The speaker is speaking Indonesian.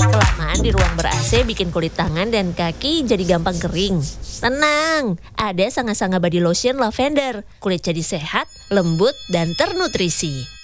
Kelamaan di ruang ber-AC bikin kulit tangan dan kaki jadi gampang kering. Tenang, ada Sanga Sanga Body Lotion Lavender. Kulit jadi sehat, lembut, dan ternutrisi.